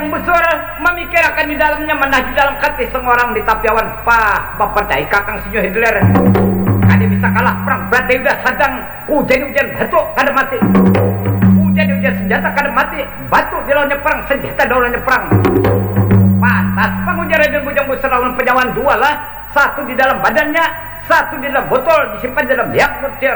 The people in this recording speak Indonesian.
Bujang Busur memikirkan di dalamnya mana di dalam hati seorang di tapiawan bapak dai kakang sinyo Hitler. Kade bisa kalah perang berarti udah sedang hujan batu kada mati. Hujan senjata kada mati, batu di lawannya perang, senjata di lawannya perang. Pantas pengujar Raden Bujang Busur lawan penyawan dua lah, satu di dalam badannya, satu di dalam botol disimpan di dalam liang butir.